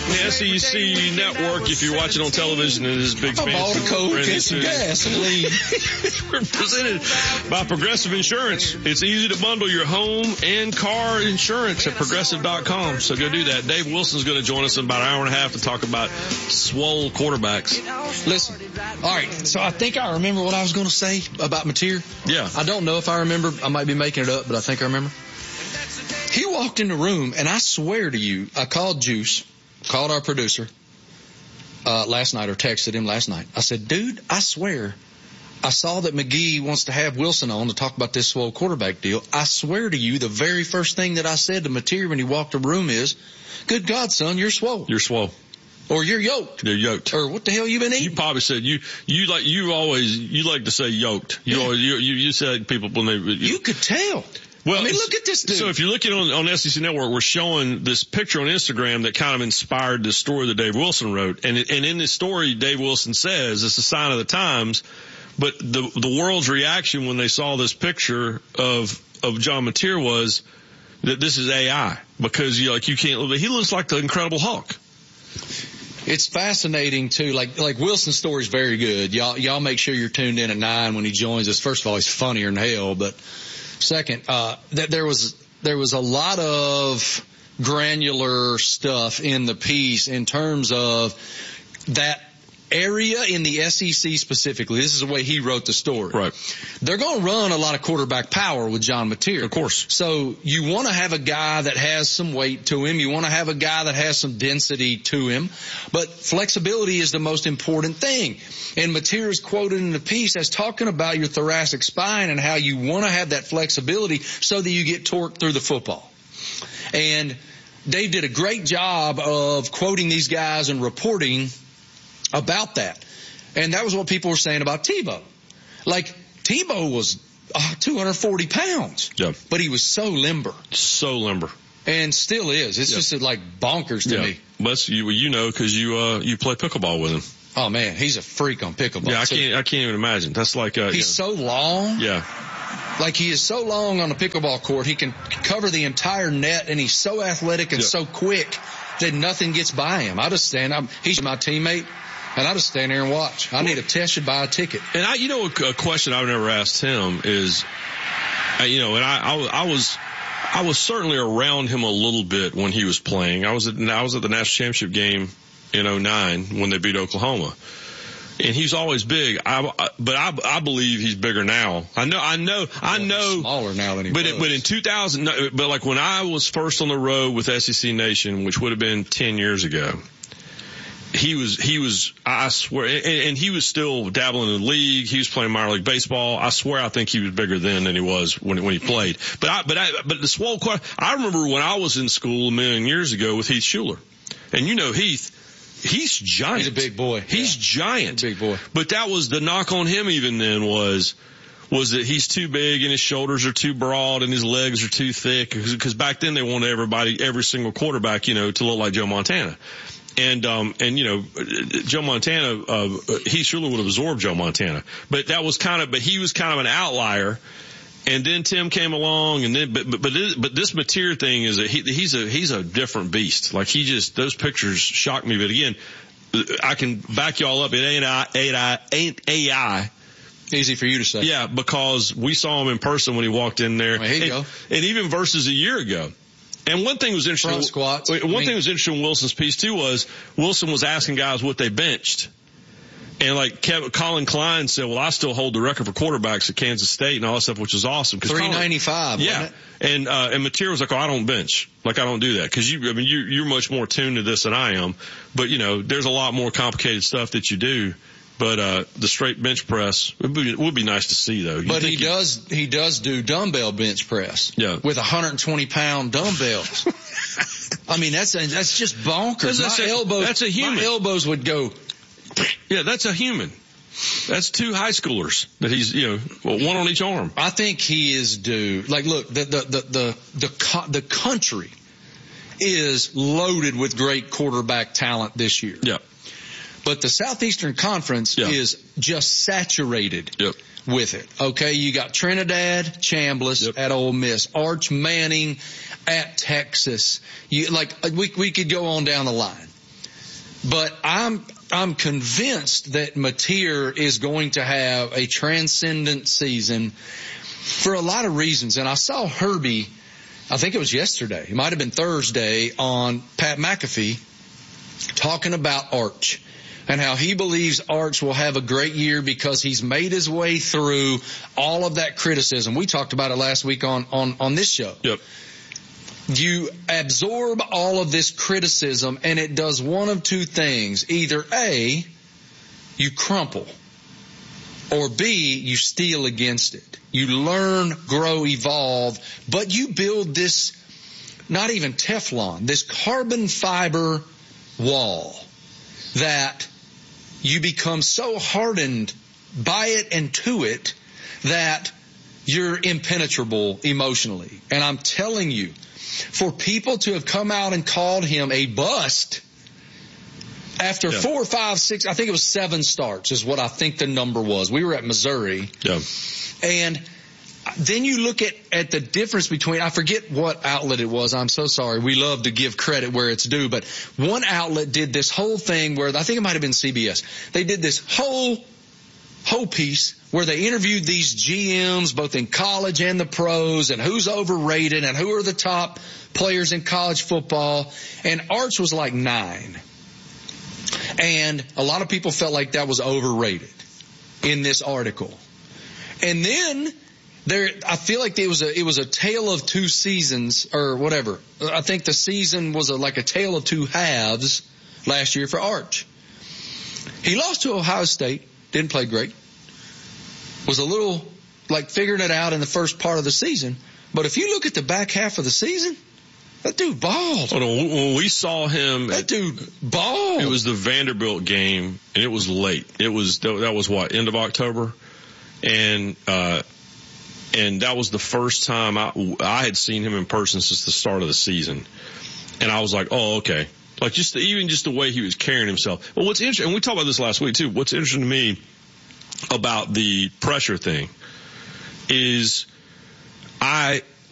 the SEC Network. If you're watching on television, it is big fancy. I bought a Coke and some gasoline. We're presented by Progressive Insurance. It's easy to bundle your home and car insurance at Progressive.com. So go do that. Dave Wilson's going to join us in about an hour and a half to talk about swole quarterbacks. Listen, all right, so I think I remember what I was going to say about Mateer. Yeah. I don't know if I remember. I might be making it up, but I think I remember. He walked in the room, and I swear to you, I called Juice, called our producer last night, or texted him last night. I said, dude, I swear, I saw that McGee wants to have Wilson on to talk about this swole quarterback deal. I swear to you, the very first thing that I said to Mateer when he walked the room is, good God, son, you're swole. You're swole. Or you're yoked. You're yoked. Or what the hell you been eating? You probably said you like to say yoked. You said people when they you could tell. Well, I mean, look at this dude. So if you're looking on SEC Network, we're showing this picture on Instagram that kind of inspired the story that Dave Wilson wrote. And in this story, Dave Wilson says it's a sign of the times. But the world's reaction when they saw this picture of John Mateer was that this is AI, because you can't. He looks like the Incredible Hulk. It's fascinating too. Like Wilson's story is very good. Y'all make sure you're tuned in at 9 when he joins us. First of all, he's funnier than hell, but second, that there was a lot of granular stuff in the piece in terms of that area in the SEC specifically. This is the way he wrote the story. Right. They're going to run a lot of quarterback power with John Mateer. Of course. So you want to have a guy that has some weight to him. You want to have a guy that has some density to him. But flexibility is the most important thing. And Mateer is quoted in the piece as talking about your thoracic spine and how you want to have that flexibility so that you get torqued through the football. And Dave did a great job of quoting these guys and reporting about that. And that was what people were saying about Tebow. Like, Tebow was 240 pounds. Yeah. But he was so limber. So limber. And still is. It's just like bonkers to me. But you know, because you play pickleball with him. Oh, man, he's a freak on pickleball. Yeah, I can't even imagine. That's like he's so long. Yeah. Like, he is so long on the pickleball court, he can cover the entire net, and he's so athletic and so quick that nothing gets by him. He's my teammate. And I just stand there and watch. I need a test, should buy a ticket. And a question I've never asked him is, I was certainly around him a little bit when he was playing. I was at the national championship game in 2009 when they beat Oklahoma. And he's always big. But I believe he's bigger now. I know. He's smaller now than he was. But in 2000, but like when I was first on the road with SEC Nation, which would have been 10 years ago, he was, I swear, and he was still dabbling in the league. He was playing minor league baseball. I swear I think he was bigger then than he was when he played. But the swole, I remember when I was in school a million years ago with Heath Schuler. And he's giant. He's a big boy. He's giant. He's a big boy. But that was the knock on him even then was that he's too big and his shoulders are too broad and his legs are too thick. Because back then they wanted every single quarterback, to look like Joe Montana. And Joe Montana, Heath Schuler would have absorbed Joe Montana. But he was kind of an outlier. And then Tim came along, and then, but this Mateer thing is he's a different beast. Like those pictures shock me. But again, I can back y'all up. It ain't AI. Easy for you to say. Yeah, because we saw him in person when he walked in there. Well, here you go. And even versus a year ago. And one thing was interesting. Front squats. One thing was interesting in Wilson's piece too was Wilson was asking guys what they benched. And Colin Klein said, well, I still hold the record for quarterbacks at Kansas State and all that stuff, which is awesome. 395. Yeah. And Mateer was like, I don't bench. I don't do that. Cause you're much more tuned to this than I am. But there's a lot more complicated stuff that you do. But the straight bench press would be nice to see, though. But he does do dumbbell bench press. Yeah. With 120-pound dumbbells. I mean, that's just bonkers. That's a human. My elbows would go. Yeah, that's a human. That's two high schoolers that he's, one on each arm. I think he is due. Like, look, the country is loaded with great quarterback talent this year. Yeah. But the Southeastern Conference is just saturated with it. Okay, you got Trinidad Chambliss at Ole Miss, Arch Manning at Texas. We could go on down the line. But I'm convinced that Mateer is going to have a transcendent season for a lot of reasons. And I saw Herbie, I think it was yesterday, it might have been Thursday, on Pat McAfee talking about Arch and how he believes Arch will have a great year because he's made his way through all of that criticism. We talked about it last week on this show. Yep. You absorb all of this criticism, and it does one of two things. Either A, you crumple, or B, you steal against it. You learn, grow, evolve, but you build this, not even Teflon, this carbon fiber wall that you become so hardened by it and to it that you're impenetrable emotionally. And I'm telling you, for people to have come out and called him a bust after 4, 5, 6, I think it was 7 starts is what I think the number was. We were at Missouri. Yeah. And then you look at the difference between, I forget what outlet it was. I'm so sorry. We love to give credit where it's due. But one outlet did this whole thing where, I think it might have been CBS. They did this whole piece where they interviewed these GMs both in college and the pros and who's overrated and who are the top players in college football. And Arch was like 9. And a lot of people felt like that was overrated in this article. And then I feel like it was a tale of 2 seasons or whatever. I think the season was like a tale of 2 halves last year for Arch. He lost to Ohio State, didn't play great. Was a little like figuring it out in the first part of the season. But if you look at the back half of the season, that dude balled. When we saw him, that dude balled. It was the Vanderbilt game, and it was late. That was what, end of October, and that was the first time I had seen him in person since the start of the season, and I was like, oh, okay. Like even just the way he was carrying himself. Well, what's interesting, and we talked about this last week too. What's interesting to me about the pressure thing is I